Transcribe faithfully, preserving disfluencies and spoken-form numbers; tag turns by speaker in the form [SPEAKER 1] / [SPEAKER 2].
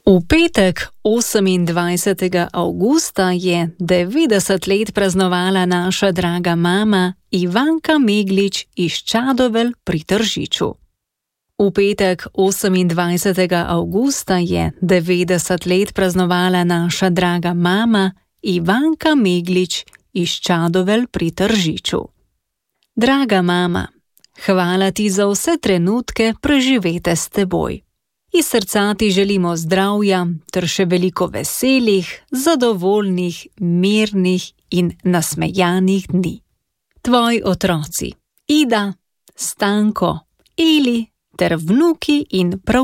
[SPEAKER 1] V petek, osemindvajsetega avgusta, je devetdeset let praznovala naša draga mama Ivanka Meglič iz Čadovelj pri Tržiču. V petek, osemindvajsetega avgusta, je devetdeset let praznovala naša draga mama Ivanka Meglič iz Čadovelj pri Tržiču. Draga mama, hvala ti za vse trenutke, preživete s teboj. Iz srca ti želimo zdravja ter še veliko veselih, zadovoljnih, mirnih in nasmejanih dni. Tvoji otroci Ida, Stanko, Eli ter vnuki in prav